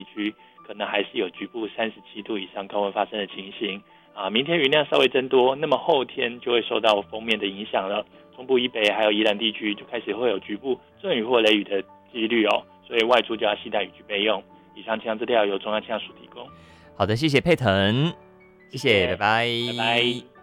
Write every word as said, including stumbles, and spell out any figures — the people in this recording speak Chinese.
区可能还是有局部三十七度以上高温发生的情形啊。明天云量稍微增多，那么后天就会受到锋面的影响了。中部以北还有宜兰地区就开始会有局部阵雨或雷雨的几率哦，所以外出就要携带雨具备用。以上气象资料由中央气象署提供。 好的，谢谢佩腾，谢谢，拜谢谢， 拜。 拜拜。